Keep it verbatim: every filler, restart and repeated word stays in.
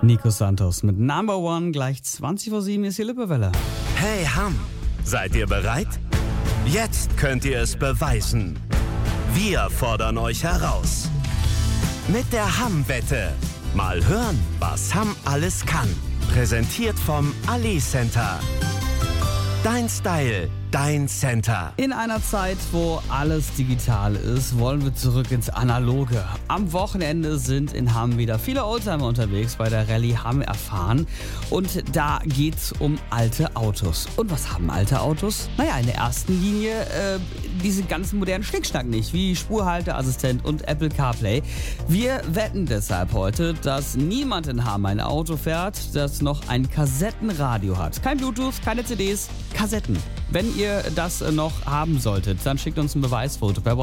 Nico Santos mit Number One, gleich zwanzig vor sieben ist hier Lippewelle. Hey Hamm, seid ihr bereit? Jetzt könnt ihr es beweisen. Wir fordern euch heraus. Mit der Hamm-Wette. Mal hören, was Hamm alles kann. Präsentiert vom Ali Center. Dein Style, dein Center. In einer Zeit, wo alles digital ist, wollen wir zurück ins Analoge. Am Wochenende sind in Hamm wieder viele Oldtimer unterwegs bei der Rallye Hamm erfahren. Und da geht's um alte Autos. Und was haben alte Autos? Naja, in der ersten Linie äh, diese ganzen modernen Schnickschnack nicht, wie Spurhalteassistent und Apple CarPlay. Wir wetten deshalb heute, dass niemand in Hamm ein Auto fährt, das noch ein Kassettenradio hat. Kein Bluetooth, keine C Ds, Kassetten. Wenn ihr das noch haben solltet, dann schickt uns ein Beweisfoto per